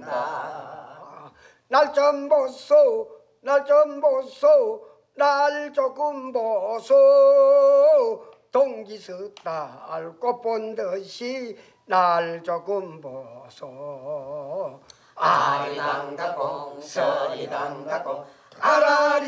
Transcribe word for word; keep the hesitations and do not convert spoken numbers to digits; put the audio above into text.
간다. 날 좀 보소 날 좀 보소 날 조금 보소 동기스달 꽃본 듯이 날 조금 보소. 아리랑다콩 서리랑다콩 아라리